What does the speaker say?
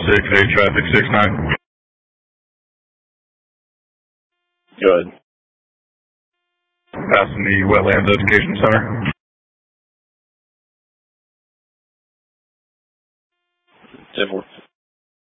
6-8 traffic 6-9. Good. Passing the Wetlands Education Center. 10-4.